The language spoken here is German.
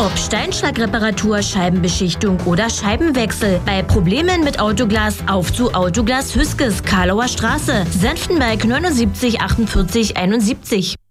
Ob Steinschlagreparatur, Scheibenbeschichtung oder Scheibenwechsel. Bei Problemen mit Autoglas auf zu Autoglas Hüskes, Karlauer Straße, Senftenberg 79 48 71.